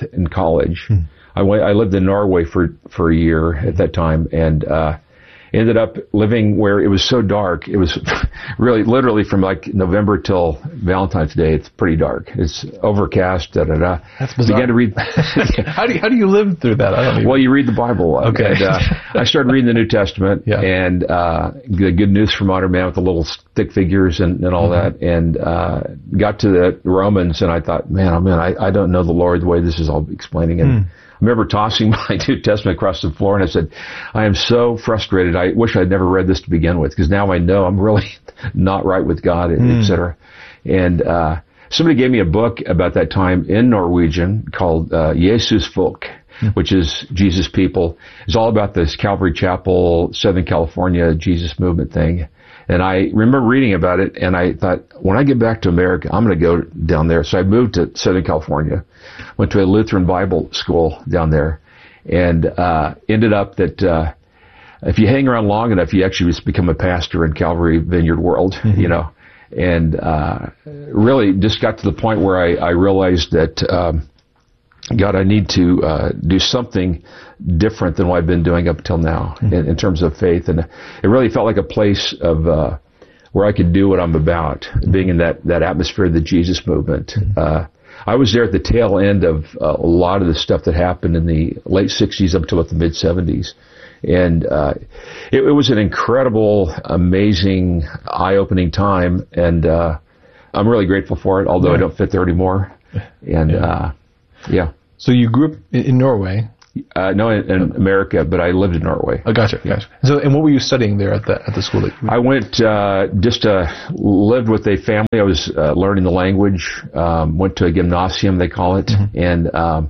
in college. I lived in Norway for a year at that time, and ended up living where it was so dark. It was really literally from like November till Valentine's Day. It's pretty dark. It's overcast. That's bizarre. Began to read. How do you live through that? Well, you read the Bible. Okay. And, I started reading the New Testament and the Good News for Modern Man with the little stick figures and all that, and got to the Romans, and I thought, man, I don't know the Lord the way this is all explaining it. I remember tossing my New Testament across the floor, and I said, I am so frustrated. I wish I'd never read this to begin with, because now I know I'm really not right with God, et cetera. And somebody gave me a book about that time in Norwegian called Jesus Folk, which is Jesus People. It's all about this Calvary Chapel, Southern California Jesus movement thing. And I remember reading about it, and I thought, when I get back to America, I'm going to go down there. So I moved to Southern California, went to a Lutheran Bible school down there, and ended up that if you hang around long enough, you actually just become a pastor in Calvary Vineyard World, you know. And really just got to the point where I realized that, God, I need to do something different than what I've been doing up until now in terms of faith. And it really felt like a place of where I could do what I'm about, being in that atmosphere of the Jesus movement. I was there at the tail end of a lot of the stuff that happened in the late 60s up until the mid 70s. And it was an incredible, amazing, eye-opening time. And I'm really grateful for it, although I don't fit there anymore. And yeah. So you grew up in Norway? No, in America, but I lived in Norway. Oh, gotcha. So, and what were you studying there at the school that you went? I went, lived with a family. I was learning the language, went to a gymnasium, they call it. And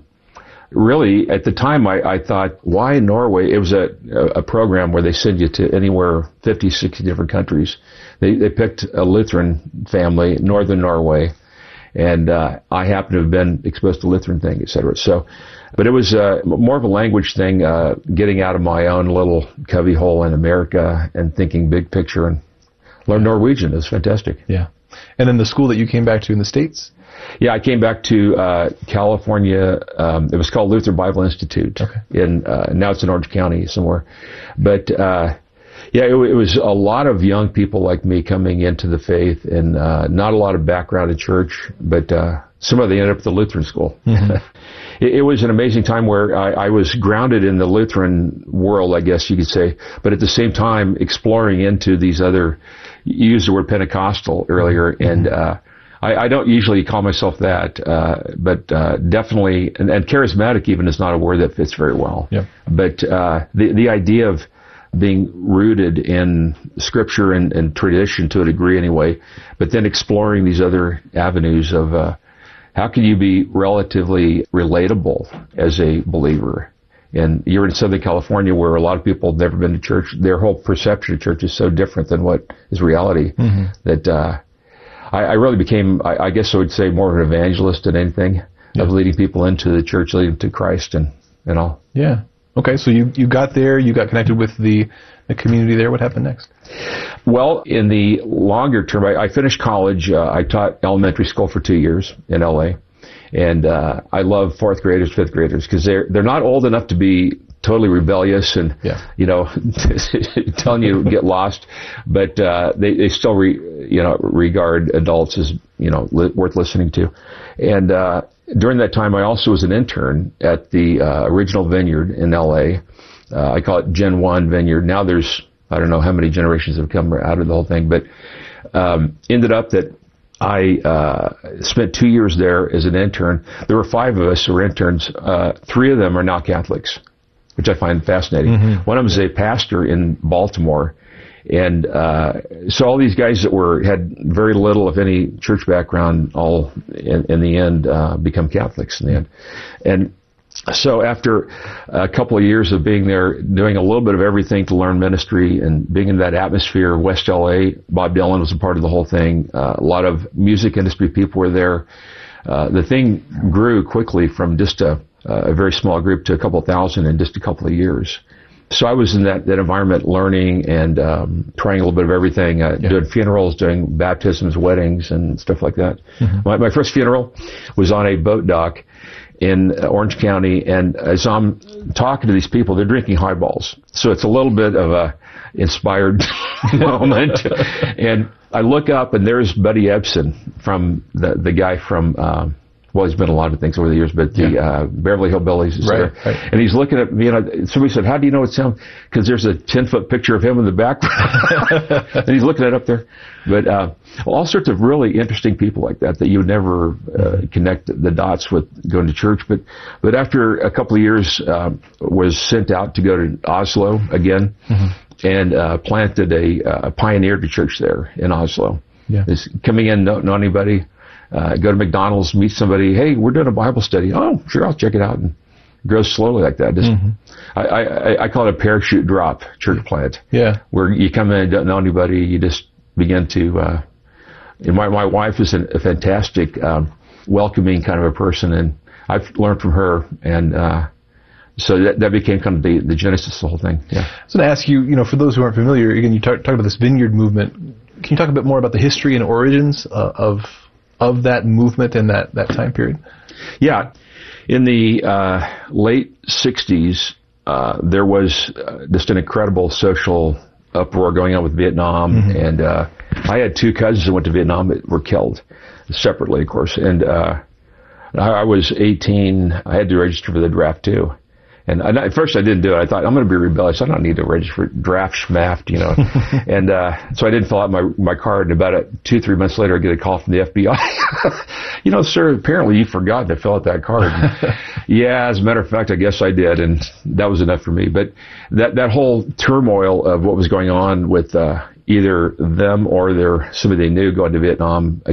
really, at the time, I thought, why Norway? It was a program where they send you to anywhere, 50, 60 different countries. They picked a Lutheran family, northern Norway. And I happen to have been exposed to Lutheran thing, et cetera. So, but it was more of a language thing, getting out of my own little cubbyhole in America and thinking big picture, and learn Norwegian. It was fantastic. Yeah. And then the school that you came back to in the States? Yeah, I came back to California. It was called Luther Bible Institute. Okay. Now it's in Orange County somewhere. But yeah, it was a lot of young people like me coming into the faith, and not a lot of background in church, but some of them ended up at the Lutheran school. It was an amazing time where I was grounded in the Lutheran world, I guess you could say, but at the same time exploring into these other, you used the word Pentecostal earlier, and I don't usually call myself that, but definitely, and charismatic even is not a word that fits very well. Yeah. But the idea of being rooted in Scripture and tradition to a degree anyway, but then exploring these other avenues of how can you be relatively relatable as a believer. And you're in Southern California where a lot of people have never been to church. Their whole perception of church is so different than what is reality that I really became, I guess I would say, more of an evangelist than anything, of leading people into the church, leading to Christ and all. Yeah. Okay, so you got there, you got connected with the community there. What happened next? Well, in the longer term, I finished college. I taught elementary school for 2 years in L.A., and I love fourth graders, fifth graders, because they're not old enough to be totally rebellious and, you know, telling you to get lost, but they still regard adults as, you know, worth listening to. And during that time, I also was an intern at the original vineyard in L.A. I call it Gen 1 Vineyard. Now there's, I don't know how many generations have come out of the whole thing, but ended up that I spent 2 years there as an intern. There were 5 of us who were interns. 3 of them are now Catholics, which I find fascinating. One of them is a pastor in Baltimore. And so all these guys that had very little, if any, church background, all in the end become Catholics in the end. And so after a couple of years of being there, doing a little bit of everything to learn ministry and being in that atmosphere of West LA, Bob Dylan was a part of the whole thing. A lot of music industry people were there. The thing grew quickly from just a very small group to a couple thousand in just a couple of years. So I was in that environment learning and trying a little bit of everything, doing funerals, doing baptisms, weddings, and stuff like that. My first funeral was on a boat dock, in Orange County, and as I'm talking to these people, they're drinking highballs. So it's a little bit of a inspired moment. And I look up, and there's Buddy Ebsen, from the guy from, well, he's been a lot of things over the years, but the Beverly Hillbillies is there. Right. And he's looking at me, and somebody said, how do you know it's him? Because there's a 10-foot picture of him in the background. And he's looking at it up there. But all sorts of really interesting people like that you would never connect the dots with going to church. But after a couple of years, was sent out to go to Oslo again, and planted a pioneered a church there in Oslo. Yeah. Is coming in, don't know anybody. Go to McDonald's, meet somebody. Hey, we're doing a Bible study. Oh, sure, I'll check it out. And it grows slowly like that. Just, I call it a parachute drop church plant. Yeah, where you come in and don't know anybody. You just begin to. And my wife is a fantastic, welcoming kind of a person, and I've learned from her. And so that became kind of the genesis of the whole thing. Yeah. I was going to ask you, for those who aren't familiar, again, you talked about this vineyard movement. Can you talk a bit more about the history and origins of that movement in that time period? Yeah. In the late 60s, there was just an incredible social uproar going on with Vietnam. And I had two cousins that went to Vietnam that were killed separately, of course. And I was 18. I had to register for the draft, too. And at first I didn't do it. I thought, I'm going to be rebellious. I don't need to register for draft schmaft, And so I didn't fill out my card. And about 2-3 months later, I get a call from the FBI. Sir, apparently you forgot to fill out that card. Yeah, as a matter of fact, I guess I did. And that was enough for me. But that whole turmoil of what was going on with either them or somebody they knew going to Vietnam,